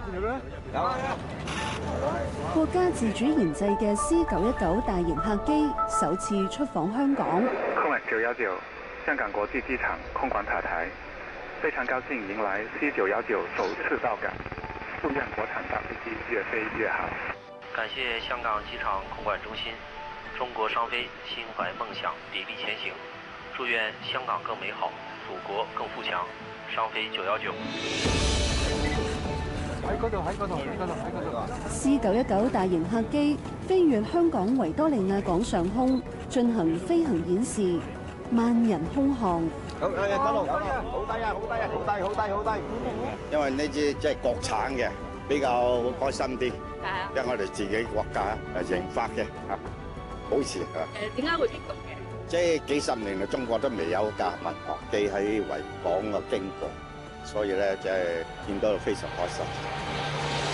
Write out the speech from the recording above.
國家自主研製嘅 C919大型客機首次出訪香港。 空運919香港國際機場空管塔台，非常高興迎來 C919首次到港，祝願國產大飛機越飛越好。 感謝香港機場空管中心，中國商飛心懷夢想，砥砺前行，祝願香港更美好，祖國更富強。商飛919。 喺嗰度。 C919大型客機飛越香港維多利亞港上空，進行飛行演示，萬人空巷。 好低啊！因為呢支即係國產嘅，比較開心啲。因為我哋自己國家研發嘅嚇，保持嚇。 點解會激動嘅？ 即係幾十年啦，中國都未有架民航機喺維港嘅經過，所以咧即係見到非常開心。